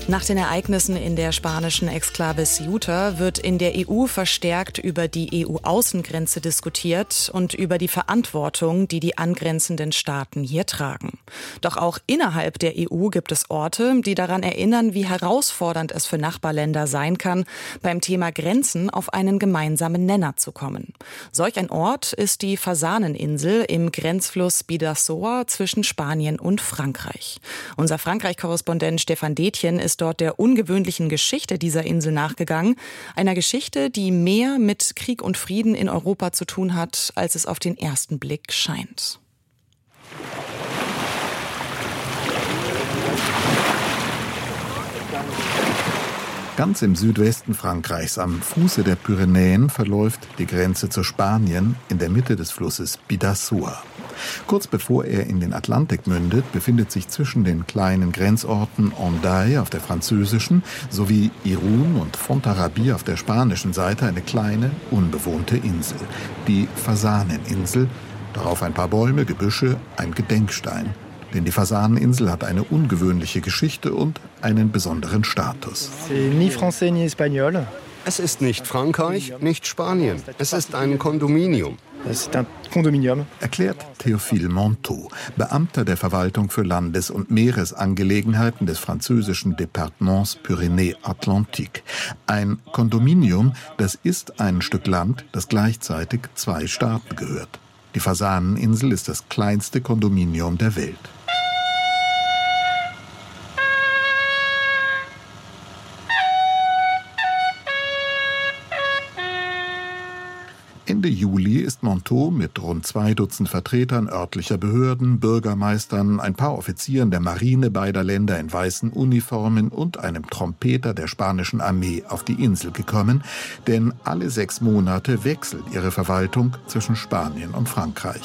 Nach den Ereignissen in der spanischen Exklave Ceuta wird in der EU verstärkt über die EU-Außengrenze diskutiert und über die Verantwortung, die die angrenzenden Staaten hier tragen. Doch auch innerhalb der EU gibt es Orte, die daran erinnern, wie herausfordernd es für Nachbarländer sein kann, beim Thema Grenzen auf einen gemeinsamen Nenner zu kommen. Solch ein Ort ist die Fasaneninsel im Grenzfluss Bidasoa zwischen Spanien und Frankreich. Unser Frankreich-Korrespondent Stefan Detjen ist dort der ungewöhnlichen Geschichte dieser Insel nachgegangen. Einer Geschichte, die mehr mit Krieg und Frieden in Europa zu tun hat, als es auf den ersten Blick scheint. Ganz im Südwesten Frankreichs, am Fuße der Pyrenäen, verläuft die Grenze zu Spanien in der Mitte des Flusses Bidasoa. Kurz bevor er in den Atlantik mündet, befindet sich zwischen den kleinen Grenzorten Hendaye auf der französischen sowie Irún und Fontarrabí auf der spanischen Seite eine kleine, unbewohnte Insel, die Fasaneninsel. Darauf ein paar Bäume, Gebüsche, ein Gedenkstein. Denn die Fasaneninsel hat eine ungewöhnliche Geschichte und einen besonderen Status. Es ist nicht Frankreich, nicht Spanien. Es ist ein Kondominium. Erklärt Théophile Monteau, Beamter der Verwaltung für Landes- und Meeresangelegenheiten des französischen Departements Pyrénées-Atlantique. Ein Kondominium, das ist ein Stück Land, das gleichzeitig zwei Staaten gehört. Die Fasaneninsel ist das kleinste Kondominium der Welt. Ende Juli ist Monteau mit rund 2 Dutzend Vertretern örtlicher Behörden, Bürgermeistern, ein paar Offizieren der Marine beider Länder in weißen Uniformen und einem Trompeter der spanischen Armee auf die Insel gekommen, denn alle 6 Monate wechselt ihre Verwaltung zwischen Spanien und Frankreich.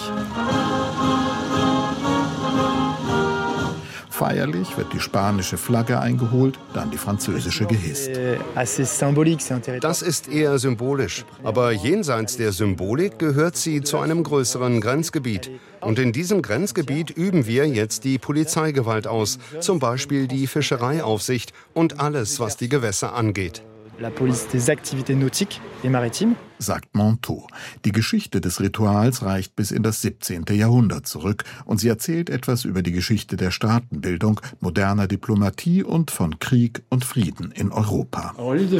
Feierlich wird die spanische Flagge eingeholt, dann die französische gehisst. Das ist eher symbolisch. Aber jenseits der Symbolik gehört sie zu einem größeren Grenzgebiet. Und in diesem Grenzgebiet üben wir jetzt die Polizeigewalt aus, zum Beispiel die Fischereiaufsicht und alles, was die Gewässer angeht. La police des activités nautiques et maritimes, sagt Monteau. Die Geschichte des Rituals reicht bis in das 17. Jahrhundert zurück und sie erzählt etwas über die Geschichte der Staatenbildung, moderner Diplomatie und von Krieg und Frieden in Europa.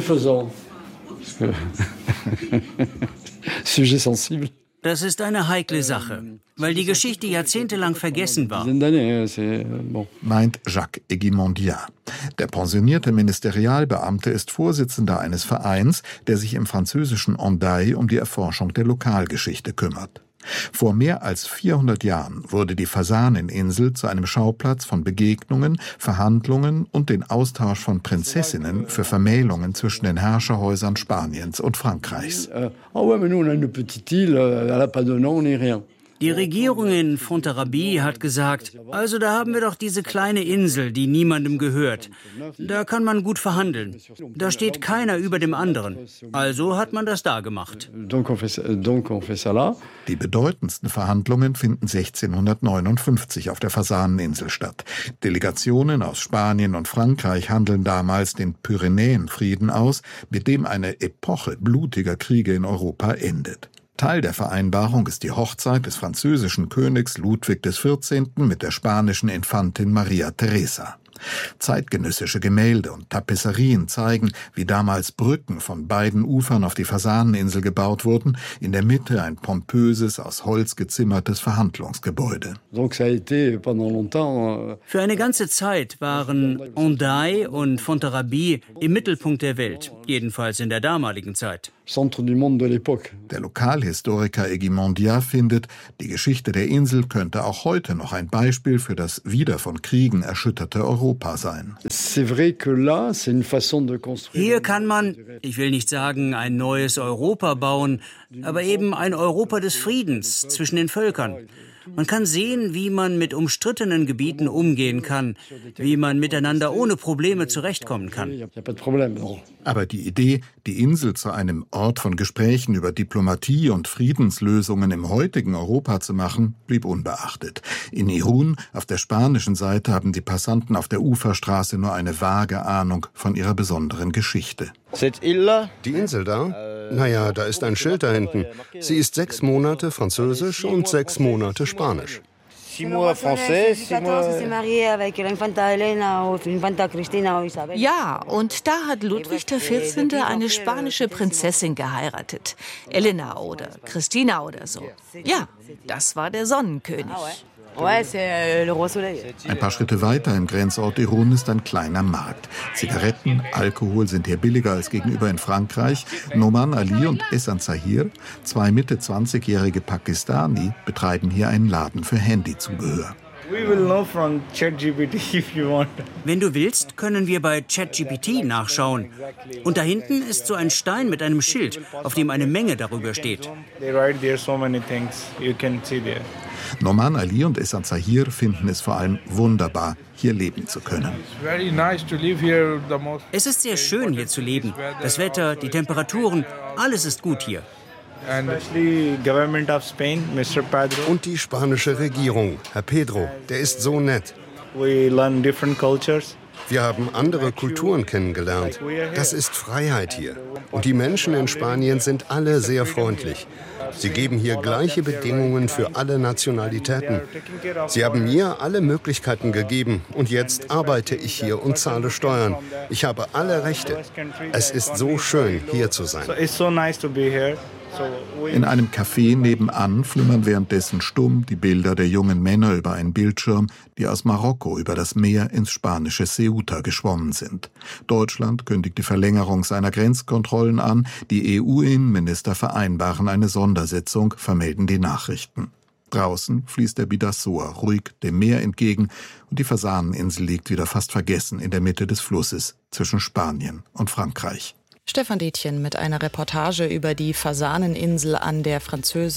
Sujet sensible. Das ist eine heikle Sache, weil die Geschichte jahrzehntelang vergessen war, meint Jacques Eguimondiat. Der pensionierte Ministerialbeamte ist Vorsitzender eines Vereins, der sich im französischen Hendaye um die Erforschung der Lokalgeschichte kümmert. Vor mehr als 400 Jahren wurde die Fasaneninsel zu einem Schauplatz von Begegnungen, Verhandlungen und den Austausch von Prinzessinnen für Vermählungen zwischen den Herrscherhäusern Spaniens und Frankreichs. Die Regierung in Fontarrabí hat gesagt, also da haben wir doch diese kleine Insel, die niemandem gehört. Da kann man gut verhandeln. Da steht keiner über dem anderen. Also hat man das da gemacht. Die bedeutendsten Verhandlungen finden 1659 auf der Fasaneninsel statt. Delegationen aus Spanien und Frankreich handeln damals den Pyrenäenfrieden aus, mit dem eine Epoche blutiger Kriege in Europa endet. Teil der Vereinbarung ist die Hochzeit des französischen Königs Ludwig XIV. Mit der spanischen Infantin Maria Teresa. Zeitgenössische Gemälde und Tapisserien zeigen, wie damals Brücken von beiden Ufern auf die Fasaneninsel gebaut wurden, in der Mitte ein pompöses, aus Holz gezimmertes Verhandlungsgebäude. Für eine ganze Zeit waren Hendaye und Fontarrabí im Mittelpunkt der Welt, jedenfalls in der damaligen Zeit. Der Lokalhistoriker Eguimondiat findet, die Geschichte der Insel könnte auch heute noch ein Beispiel für das wieder von Kriegen erschütterte Europa sein. Hier kann man, ich will nicht sagen ein neues Europa bauen, aber eben ein Europa des Friedens zwischen den Völkern. Man kann sehen, wie man mit umstrittenen Gebieten umgehen kann, wie man miteinander ohne Probleme zurechtkommen kann. Aber die Idee, die Insel zu einem Ort von Gesprächen über Diplomatie und Friedenslösungen im heutigen Europa zu machen, blieb unbeachtet. In Irún, auf der spanischen Seite, haben die Passanten auf der Uferstraße nur eine vage Ahnung von ihrer besonderen Geschichte. Die Insel da? Naja, da ist ein Schild da hinten. Sie ist 6 Monate Französisch und 6 Monate Spanisch. Ja, und da hat Ludwig XIV. Eine spanische Prinzessin geheiratet. Elena oder Christina oder so. Ja, das war der Sonnenkönig. Ein paar Schritte weiter im Grenzort Irún ist ein kleiner Markt. Zigaretten, Alkohol sind hier billiger als gegenüber in Frankreich. Noman Ali und Ehsan Zahir, 2 Mitte-20-jährige Pakistani, betreiben hier einen Laden für Handyzubehör. Wenn du willst, können wir bei ChatGPT nachschauen. Und da hinten ist so ein Stein mit einem Schild, auf dem eine Menge darüber steht. Noman Ali und Ehsan Zahir finden es vor allem wunderbar, hier leben zu können. Es ist sehr schön, hier zu leben. Das Wetter, die Temperaturen, alles ist gut hier. Und die spanische Regierung, Herr Pedro, der ist so nett. Wir haben andere Kulturen kennengelernt. Das ist Freiheit hier. Und die Menschen in Spanien sind alle sehr freundlich. Sie geben hier gleiche Bedingungen für alle Nationalitäten. Sie haben mir alle Möglichkeiten gegeben und jetzt arbeite ich hier und zahle Steuern. Ich habe alle Rechte. Es ist so schön, hier zu sein. In einem Café nebenan flimmern währenddessen stumm die Bilder der jungen Männer über einen Bildschirm, die aus Marokko über das Meer ins spanische Ceuta geschwommen sind. Deutschland kündigt die Verlängerung seiner Grenzkontrollen an. Die EU-Innenminister vereinbaren eine Sondersitzung, vermelden die Nachrichten. Draußen fließt der Bidasoa ruhig dem Meer entgegen und die Fasaneninsel liegt wieder fast vergessen in der Mitte des Flusses zwischen Spanien und Frankreich. Stefan Detjen mit einer Reportage über die Fasaneninsel an der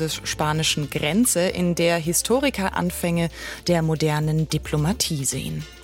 französisch-spanischen Grenze, in der Historiker Anfänge der modernen Diplomatie sehen.